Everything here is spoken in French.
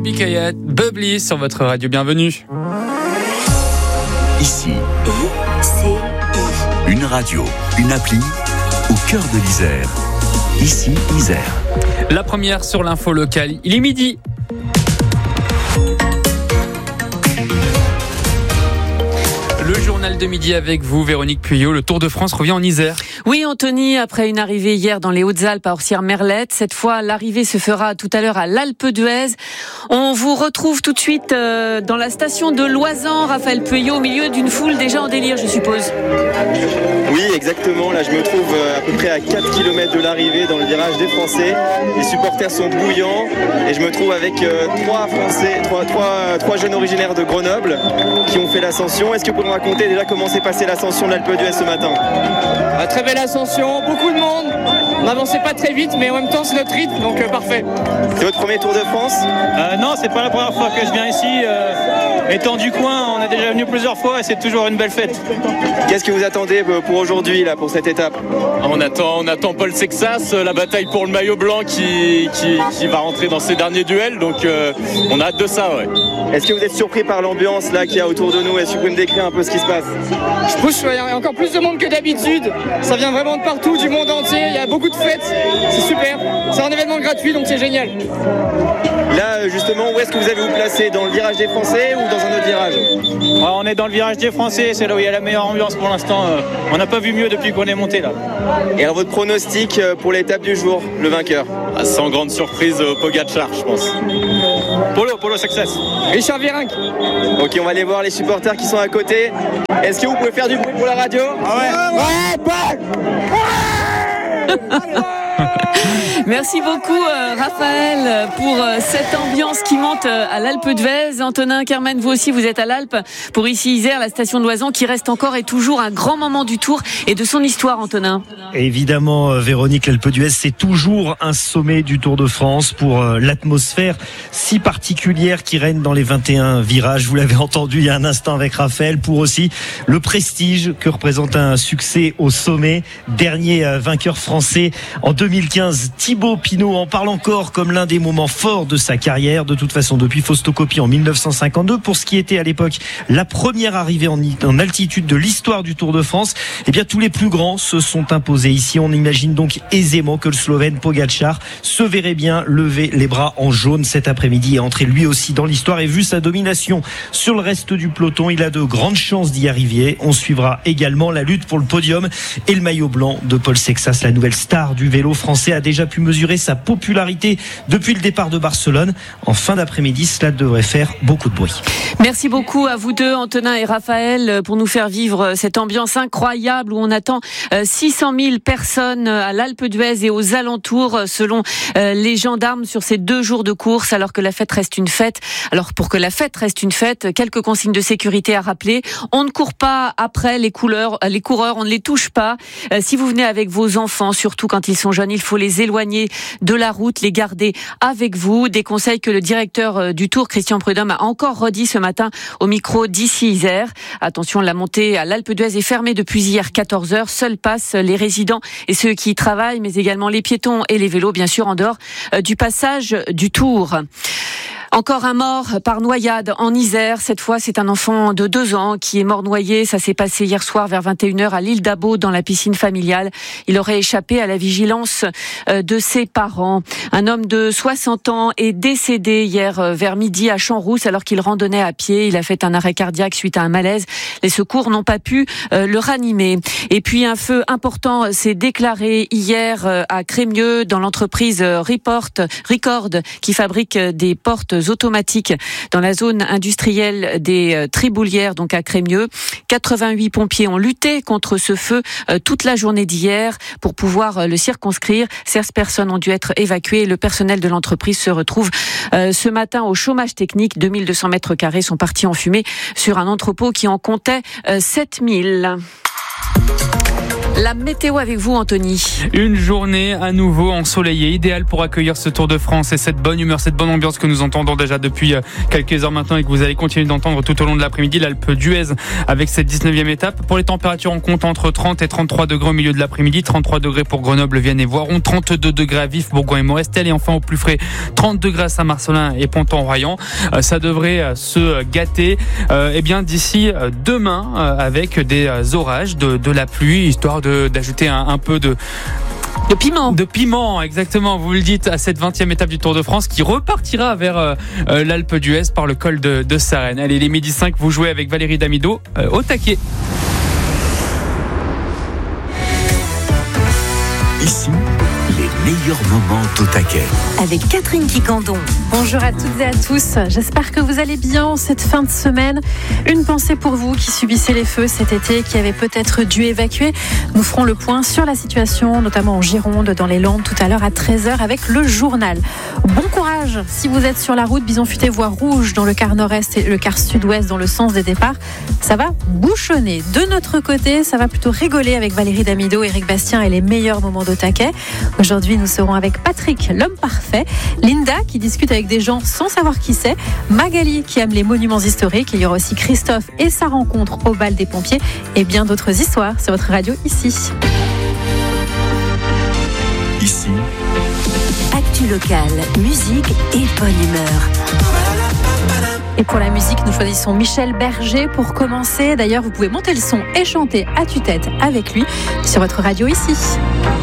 Bubbly sur votre radio, bienvenue. Ici, une radio, une appli au cœur de l'Isère. Ici, Isère. La première sur l'info locale, il est midi. Le journal de midi avec vous, Véronique Puyot. Le Tour de France revient en Isère. Oui, Anthony, après une arrivée hier dans les Hautes-Alpes à Orsières-Merlette, cette fois, l'arrivée se fera tout à l'heure à l'Alpe d'Huez. On vous retrouve tout de suite dans la station de Loisan, Raphaël Puyot, au milieu d'une foule déjà en délire, je suppose. Oui, exactement. Là, je me trouve à peu près à 4 km de l'arrivée dans le virage des Français. Les supporters sont bouillants et je me trouve avec trois jeunes originaires de Grenoble qui ont fait l'ascension. Est-ce que vous pouvez me raconter déjà comment s'est passée l'ascension de l'Alpe d'Huez ce matin ? Très belle ascension, beaucoup de monde. On n'avançait pas très vite, mais en même temps c'est notre rythme, donc parfait. C'est votre premier Tour de France ? Non, c'est pas la première fois que je viens ici. Étant du coin, on est déjà venu plusieurs fois et c'est toujours une belle fête. Qu'est-ce que vous attendez pour aujourd'hui, là, pour cette étape ? On attend Paul Sexas, la bataille pour le maillot blanc qui va rentrer dans ses derniers duels, donc on a hâte de ça, ouais. Est-ce que vous êtes surpris par l'ambiance là qu'il y a autour de nous ? Est-ce que vous pouvez me décrire un peu ce qui se passe ? Je pense qu'il y a encore plus de monde que d'habitude. Ça vient vraiment de partout, du monde entier. Il y a beaucoup de fêtes. C'est super. C'est un événement gratuit, donc c'est génial. Là, justement, où est-ce que vous allez vous placer ? Dans le virage des Français ou dans un autre virage ? On est dans le virage des Français, c'est là où il y a la meilleure ambiance pour l'instant. On n'a pas vu mieux depuis qu'on est monté là. Et alors votre pronostic pour l'étape du jour, le vainqueur ? Sans grande surprise, Pogacar, je pense. Polo Success. Richard Virenque. Ok, on va aller voir les supporters qui sont à côté. Est-ce que vous pouvez faire du bruit pour la radio ? Merci beaucoup Raphaël pour cette ambiance qui monte à l'Alpe d'Huez. Antonin, Carmen, vous aussi vous êtes à l'Alpe pour ici Isère, la station de Loisan qui reste encore et toujours un grand moment du Tour et de son histoire, Antonin. Évidemment Véronique, l'Alpe d'Huez c'est toujours un sommet du Tour de France pour l'atmosphère si particulière qui règne dans les 21 virages. Vous l'avez entendu il y a un instant avec Raphaël, pour aussi le prestige que représente un succès au sommet. Dernier vainqueur français en 2015, Thibaut Pinot en parle encore comme l'un des moments forts de sa carrière. De toute façon, depuis Fausto Coppi en 1952, pour ce qui était à l'époque la première arrivée en altitude de l'histoire du Tour de France, eh bien tous les plus grands se sont imposés ici. On imagine donc aisément que le Slovène Pogacar se verrait bien lever les bras en jaune cet après-midi et entrer lui aussi dans l'histoire. Et vu sa domination sur le reste du peloton, il a de grandes chances d'y arriver. On suivra également la lutte pour le podium et le maillot blanc de Paul Sexas, la nouvelle star du vélo français, a déjà pu mesurer sa popularité depuis le départ de Barcelone. En fin d'après-midi, cela devrait faire beaucoup de bruit. Merci beaucoup à vous deux, Antonin et Raphaël, pour nous faire vivre cette ambiance incroyable où on attend 600 000 personnes à l'Alpe d'Huez et aux alentours, selon les gendarmes, sur ces 2 jours de course, alors que la fête reste une fête. Alors, pour que la fête reste une fête, quelques consignes de sécurité à rappeler. On ne court pas après les coureurs, on ne les touche pas. Si vous venez avec vos enfants, surtout quand ils sont jeunes, il faut les éloigner de la route, les garder avec vous. Des conseils que le directeur du Tour, Christian Prudhomme, a encore redit ce matin au micro d'ici Isère. Attention, la montée à l'Alpe d'Huez est fermée depuis hier 14h. Seuls passent les résidents et ceux qui y travaillent, mais également les piétons et les vélos, bien sûr, en dehors du passage du Tour. Encore un mort par noyade en Isère. Cette fois, c'est un enfant de 2 ans qui est mort noyé. Ça s'est passé hier soir vers 21h à l'île d'Abo, dans la piscine familiale. Il aurait échappé à la vigilance de ses parents. Un homme de 60 ans est décédé hier vers midi à Champs-Rousses alors qu'il randonnait à pied. Il a fait un arrêt cardiaque suite à un malaise. Les secours n'ont pas pu le ranimer. Et puis un feu important s'est déclaré hier à Crémieux dans l'entreprise Record qui fabrique des portes automatiques dans la zone industrielle des Triboulières, donc à Crémieux. 88 pompiers ont lutté contre ce feu toute la journée d'hier pour pouvoir le circonscrire. 16 personnes ont dû être évacuées. Le personnel de l'entreprise se retrouve ce matin au chômage technique. 2200 mètres carrés sont partis en fumée sur un entrepôt qui en comptait 7000. La météo avec vous, Anthony. Une journée à nouveau ensoleillée, idéale pour accueillir ce Tour de France et cette bonne humeur, cette bonne ambiance que nous entendons déjà depuis quelques heures maintenant et que vous allez continuer d'entendre tout au long de l'après-midi. L'Alpe d'Huez avec cette 19e étape. Pour les températures, on compte entre 30 et 33 degrés au milieu de l'après-midi. 33 degrés pour Grenoble, Vienne et Voiron. 32 degrés à Vif, Bourgoin et Morestel. Et enfin au plus frais, 30 degrés à Saint-Marcelin et Ponton-Royan. Ça devrait se gâter d'ici demain avec des orages, de la pluie, histoire d'ajouter un peu de piment. De piment, exactement. Vous le dites, à cette 20e étape du Tour de France qui repartira vers l'Alpe d'Huez par le col de Sarenne. Allez, les midi 5, vous jouez avec Valérie Damido au taquet. Ici, les meilleurs moments au taquet. Avec Catherine Quicandon. Bonjour à toutes et à tous. J'espère que vous allez bien cette fin de semaine. Une pensée pour vous qui subissez les feux cet été, qui avez peut-être dû évacuer. Nous ferons le point sur la situation, notamment en Gironde, dans les Landes, tout à l'heure à 13h avec le journal. Bon courage si vous êtes sur la route. Bison Futé voie rouge dans le quart nord-est et le quart sud-ouest dans le sens des départs. Ça va bouchonner. De notre côté, ça va plutôt rigoler avec Valérie Damido, Éric Bastien et les meilleurs moments de taquet. Aujourd'hui, nous serons avec Patrick, l'homme parfait, Linda qui discute avec des gens sans savoir qui c'est, Magali qui aime les monuments historiques. Il y aura aussi Christophe et sa rencontre au bal des pompiers et bien d'autres histoires sur votre radio ici. Ici, Actu locale, musique et bonne humeur. Et pour la musique, nous choisissons Michel Berger pour commencer. D'ailleurs, vous pouvez monter le son et chanter à tue-tête avec lui sur votre radio ici.